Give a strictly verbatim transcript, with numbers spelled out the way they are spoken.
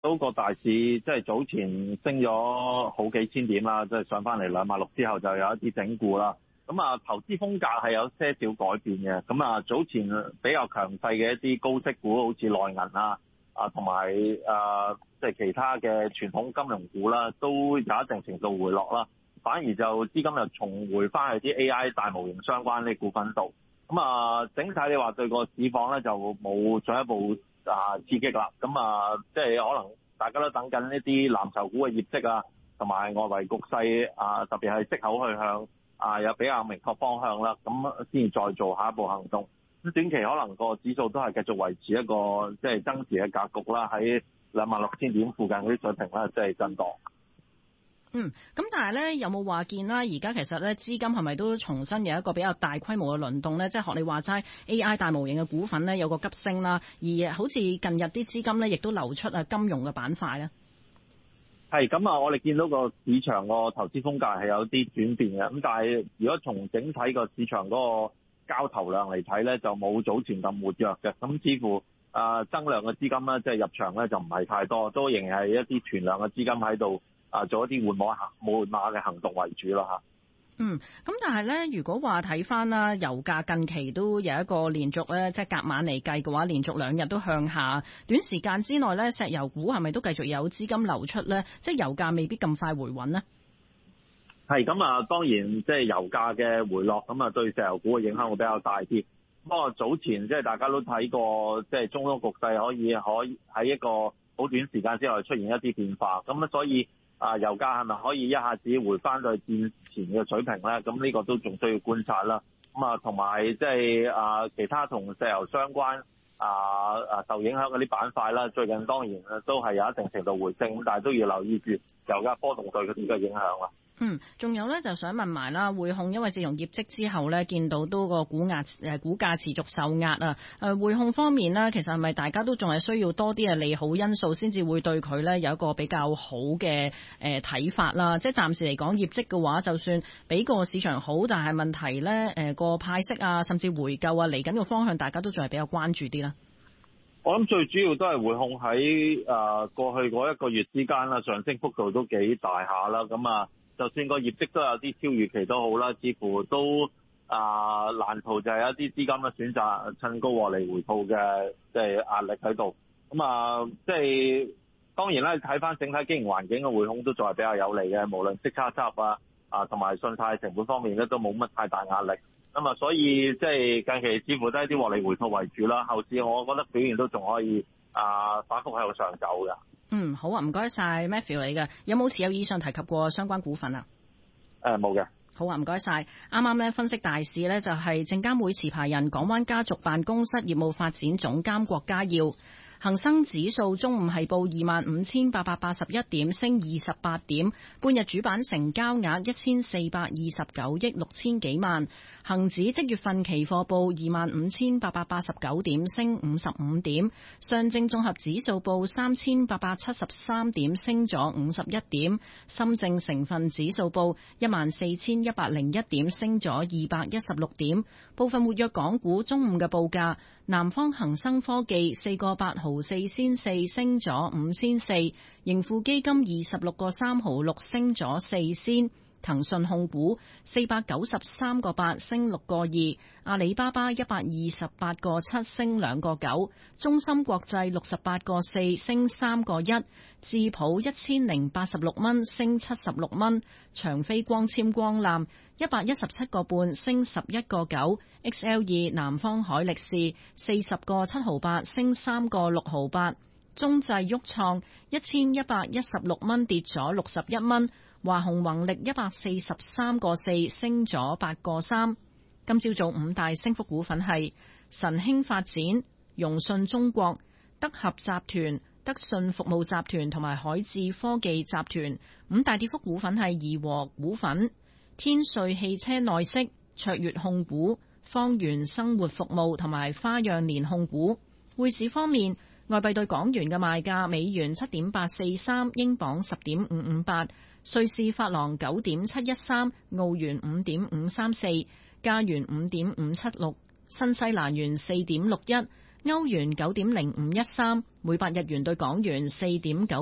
到個大市即係早前升咗好幾千點啦，即係上翻嚟兩萬六之後就有一啲整固啦。咁啊，投資風格係有些少改變嘅。咁啊，早前比較強勢嘅一啲高息股，好似內銀啊，啊同埋啊即係其他嘅傳統金融股啦，都有一定程度回落啦。反而就資金又重回翻去啲 A I 大模型相關啲股份度。咁啊，整體你話對個市況咧就冇進一步啊刺激啦。咁啊，即係可能大家都等緊呢啲藍籌股嘅業績啊，同埋外圍局勢啊，特別係息口去向啊有比較明確方向啦，咁先至再做下一步行動。咁短期可能個指數都係繼續維持一個即係增持嘅格局啦，喺兩萬六千點附近嗰啲水平啦，即係震盪。 嗯，咁但係咧有冇話見啦？而家其實咧資金係咪都重新有一個比較大規模嘅輪動咧？即係學你話齋 A I 大模型嘅股份咧有個急升啦，而好似近日啲資金咧亦都流出啊金融嘅板塊咧。 係咁啊！我哋見到個市場個投資風格係有啲轉變嘅，咁但係如果從整體個市場嗰個交投量嚟睇咧，就冇早前咁活躍嘅。咁似乎啊增量嘅資金咧，即係入場咧就唔係太多，都仍然係一啲存量嘅資金喺度啊做一啲換馬行換馬嘅行動為主咯嚇。 嗯，咁但係咧，如果話睇翻啦，油價近期都有一個連續咧，即係隔晚嚟計嘅話，連續兩日都向下。短時間之內咧，石油股係咪都繼續有資金流出咧？即係油價未必咁快回穩呢？ 係咁啊，當然即係油價嘅回落，咁啊對石油股嘅影響會比較大啲。不過早前即係大家都睇過，即係中東局勢可以可以喺一個好短時間之內出現一啲變化，咁啊所以。啊，油價係咪可以一下子回翻到戰前嘅水平咧？咁呢個都仲需要觀察啦。咁啊，同埋即係啊，其他同石油相關啊啊受影響嗰啲板塊啦，最近當然都係有一定程度回升，但係都要留意住油價波動對佢哋嘅影響啦。 嗯，仲有咧就想問埋啦，匯控因為自從業績之後咧，見到都個股壓誒股價持續受壓啊。誒匯控方面呢，其實係咪大家都仲係需要多啲嘅利好因素，先至會對佢咧有一個比較好嘅誒睇法啦？即係暫時嚟講業績嘅話，就算比個市場好，但係問題咧誒個派息啊，甚至回購啊，嚟緊個方向，大家都仲係比較關注啲啦。 我諗最主要都係匯控喺誒過去嗰一個月之間啦，上升幅度都幾大下啦。咁啊。就算個業績都有啲超預期都好啦，似乎都啊難逃就係一啲資金嘅選擇，趁高獲利回吐嘅即係壓力喺度。咁啊，即係當然啦，睇翻整體經營環境嘅匯控都仲係比較有利嘅，無論息差差啊啊同埋信貸成本方面咧都冇乜太大壓力。咁啊，所以即係近期似乎都係啲獲利回吐為主啦。後市我覺得表現都仲可以啊反覆喺度上走嘅。 嗯，好啊，唔該晒 Matthew 你嘅，有冇持有以上提及過相關股份啊？ 誒，冇嘅。 好啊，唔該晒。啱啱咧分析大市呢，就係證監會持牌人港灣家族辦公室業務發展總監郭家耀。恒生指數中午係報二萬五千八百八十一點，升二十八點。半日主板成交額一千四百二十九億六千幾萬。恒指即月份期貨報二萬五千八百八十九點，升五十五點。上證綜合指數報三千八百七十三點，升咗五十一點。深證成分指數報一萬四千一百零一點，升咗二百一十六點。部分活躍港股中午嘅報價：南方恒生科技四個八毫四仙四，升咗五仙四；盈富基金二十六個三毫六，升咗四仙。騰訊控股四百九十三個八，升六個二；阿里巴巴一百二十八個七，升兩個九；中芯國際六十八個四，升三個一；智普一千零八十六蚊，升七十六蚊；長飛光纖光纜一百一十七個半，升十一個九；X L 二南方海力士四十個七毫八，升三個六毫八；中製旭創一千一百一十六蚊，跌咗六十一蚊。華虹宏力一百四十三個四，升咗八個三。今朝早五大升幅股份係神興發展、融信中國、德合集團、德信服務集團同埋海智科技集團。五大跌幅股份係怡和股份、天瑞汽車內飾、卓越控股、方圓生活服務同埋花樣年控股。匯市方面，外幣對港元嘅賣價：美元七點八四三，英鎊十點五五八。瑞士法郎九點七一三，澳元五點五三四，加元五點五七六，新西蘭元四點六一， 歐元九點零五一三，每百日元對港元四點九。